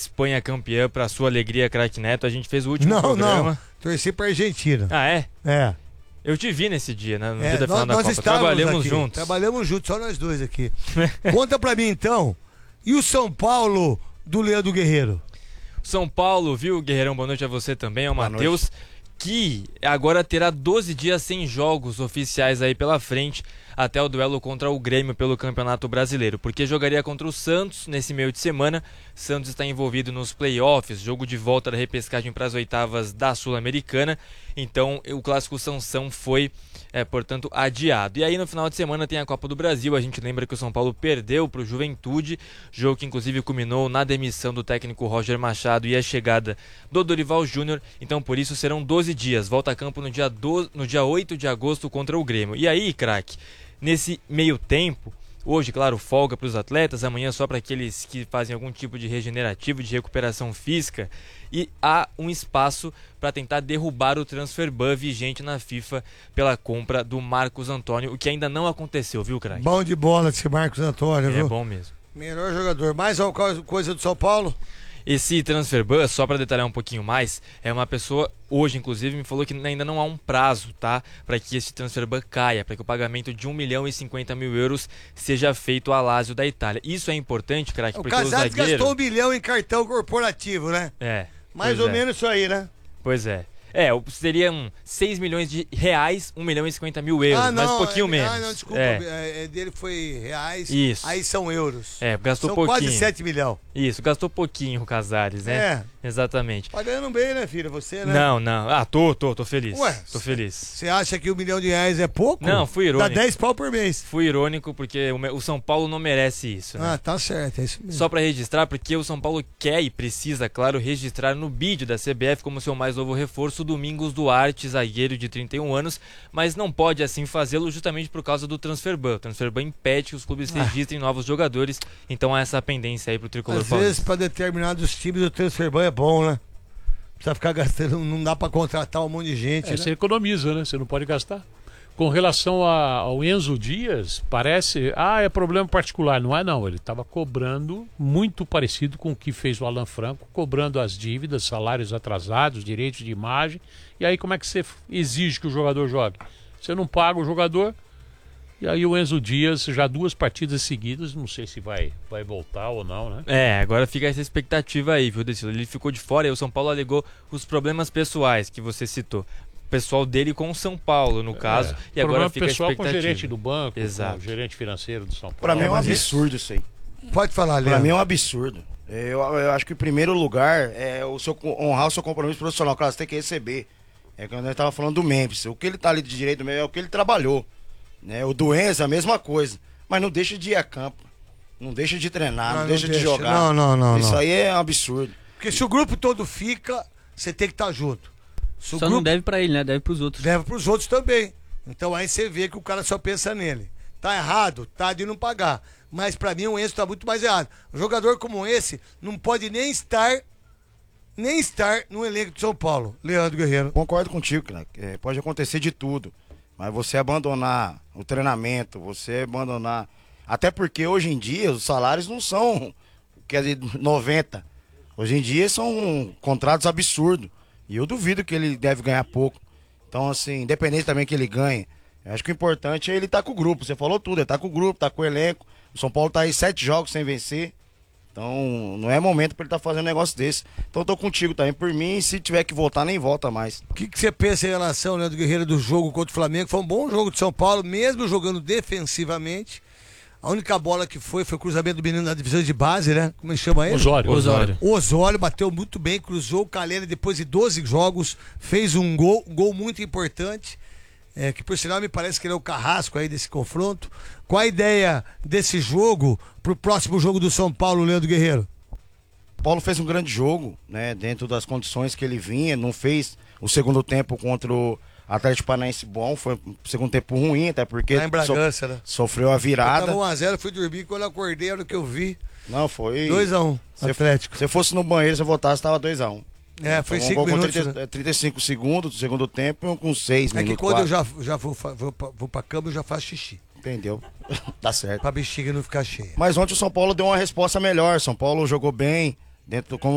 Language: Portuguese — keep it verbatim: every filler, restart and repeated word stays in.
Espanha campeã, pra sua alegria, craque Neto. A gente fez o último não, programa. Não, torci pra Argentina. Ah, é? É. Eu te vi nesse dia, né? No é, dia da final nós, da nós Copa. Trabalhamos aqui, juntos. Trabalhamos juntos, só nós dois aqui. Conta pra mim, então, e o São Paulo do Leandro Guerreiro? São Paulo, viu, Guerreirão? Boa noite a você também, é o Matheus, que agora terá doze dias sem jogos oficiais aí pela frente, até o duelo contra o Grêmio pelo Campeonato Brasileiro, porque jogaria contra o Santos nesse meio de semana. Santos está envolvido nos playoffs, jogo de volta da repescagem para as oitavas da Sul-Americana, então o Clássico Sansão foi, é, portanto, adiado. E aí no final de semana tem a Copa do Brasil. A gente lembra que o São Paulo perdeu para o Juventude, jogo que inclusive culminou na demissão do técnico Roger Machado e a chegada do Dorival Júnior, então por isso serão doze dias, volta a campo no dia, doze, no dia oito de agosto contra o Grêmio. E aí, craque, nesse meio tempo, hoje, claro, folga para os atletas, amanhã só para aqueles que fazem algum tipo de regenerativo, de recuperação física, e há um espaço para tentar derrubar o transfer ban vigente na FIFA pela compra do Marcos Antônio, o que ainda não aconteceu, viu, craque? Bom de bola esse Marcos Antônio, viu? É bom mesmo. Melhor jogador. Mais alguma coisa do São Paulo? Esse transfer ban, só para detalhar um pouquinho mais, é uma pessoa, hoje inclusive, me falou que ainda não há um prazo, tá? Para que esse transfer ban caia, para que o pagamento de um milhão e cinquenta mil euros seja feito ao Lazio da Itália. Isso é importante, craque, porque o Casares zagueiro... gastou um milhão em cartão corporativo, né? É. Mais ou é. menos isso aí, né? Pois é. É, seriam seis milhões de reais, um milhão e cinquenta mil euros, ah, não, mas um pouquinho é, menos. Ah, não, desculpa, é. É, dele foi reais, Isso. Aí são euros. É, gastou são pouquinho. Quase sete milhões. Isso, gastou pouquinho o Casares, né? É. Exatamente. Tá ganhando bem, né, filho? Você, né? Não, não. Ah, tô, tô, tô feliz. Ué, tô feliz. Você acha que um milhão de reais é pouco? Não, fui irônico. Dá dez pau por mês. Fui irônico porque o São Paulo não merece isso, né? Ah, tá certo, é isso mesmo. Só pra registrar, porque o São Paulo quer e precisa, claro, registrar no bid da C B F como seu mais novo reforço Domingos Duarte, zagueiro de trinta e um anos, mas não pode assim fazê-lo justamente por causa do transfer ban. O transfer ban impede que os clubes ah. registrem novos jogadores, então há essa pendência aí pro tricolor Às paulista. vezes, pra determinados times, o transfer ban é bom, né? Precisa ficar gastando, não dá pra contratar um monte de gente. É, né? Você economiza, né? Você não pode gastar. Com relação a, ao Enzo Dias, parece, ah, é problema particular. Não é não, ele estava cobrando muito parecido com o que fez o Alan Franco, cobrando as dívidas, salários atrasados, direitos de imagem. E aí como é que você exige que o jogador jogue? Você não paga o jogador, e aí o Enzo Dias, já duas partidas seguidas, não sei se vai, vai voltar ou não, né? É, agora fica essa expectativa aí, viu, Decilo? Ele ficou de fora e o São Paulo alegou os problemas pessoais que você citou. Pessoal dele com o São Paulo, no caso, é, e agora fica a pessoal expectativa. com o gerente do banco, Exato. com o gerente financeiro do São Paulo. Pra mim é um absurdo isso aí. Pode falar, Leandro. Pra mim é um absurdo. Eu, eu acho que em primeiro lugar é o seu, honrar o seu compromisso profissional. Claro, você tem que receber. É quando eu tava falando do Memphis. O que ele tá ali de direito mesmo é o que ele trabalhou. Né? O Doença, a mesma coisa. Mas não deixa de ir a campo. Não deixa de treinar, não, não deixa, deixa de jogar. Não, não, não. Isso não. aí é um absurdo. Porque se o grupo todo fica, você tem que estar junto. Se só grupo... não deve pra ele, né? Deve pros outros. Deve pros outros também. Então aí você vê que o cara só pensa nele. Tá errado? Tá de não pagar. Mas pra mim o Enzo tá muito mais errado. Um jogador como esse não pode nem estar nem estar no elenco de São Paulo. Leandro Guerreiro. Concordo contigo, cara. É, pode acontecer de tudo. Mas você abandonar o treinamento, você abandonar... Até porque hoje em dia os salários não são, quer dizer, noventa. Hoje em dia são contratos absurdos. E eu duvido que ele deve ganhar pouco. Então, assim, independente também que ele ganhe, eu acho que o importante é ele estar tá com o grupo. Você falou tudo, ele tá com o grupo, tá com o elenco. O São Paulo tá aí sete jogos sem vencer. Então, não é momento para ele estar tá fazendo um negócio desse. Então, eu tô contigo também. Por mim, se tiver que voltar, nem volta mais. O que, que você pensa em relação, Leandro Guerreiro, do jogo contra o Flamengo? Foi um bom jogo de São Paulo, mesmo jogando defensivamente. A única bola que foi foi o cruzamento do menino da divisão de base, né? Como ele chama ele? Osório. Osório. O Osório bateu muito bem, cruzou o Calera depois de doze jogos, fez um gol, um gol muito importante. É, que por sinal me parece que ele é o carrasco aí desse confronto. Qual a ideia desse jogo pro próximo jogo do São Paulo, Leandro Guerreiro? O Paulo fez um grande jogo, né? Dentro das condições que ele vinha, não fez o segundo tempo contra o Atlético Paranaense bom, foi um segundo tempo ruim, até porque lá em Bragança, so, né? sofreu a virada. um a zero, fui dormir, quando eu acordei, era o que eu vi. Não, foi... dois a um, Atlético. Se eu fosse no banheiro, se eu voltasse, tava dois a um. É, foi cinco um minutos. trinta, né? trinta e cinco segundos do segundo tempo e com seis é minutos. É que quando quatro. eu já, já vou, vou, pra, vou pra cama, eu já faço xixi. Entendeu? Tá certo. Pra bexiga não ficar cheia. Mas ontem o São Paulo deu uma resposta melhor. São Paulo jogou bem, dentro do, como